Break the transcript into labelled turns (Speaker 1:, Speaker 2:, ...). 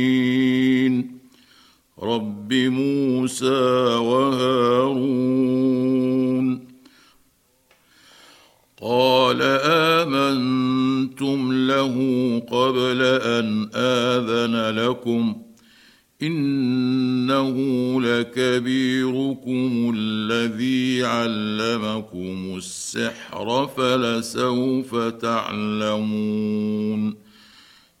Speaker 1: رب موسى وهارون. قال آمنتم له قبل أن آذن لكم إنه لكبيركم الذي علمكم السحر فلسوف تعلمون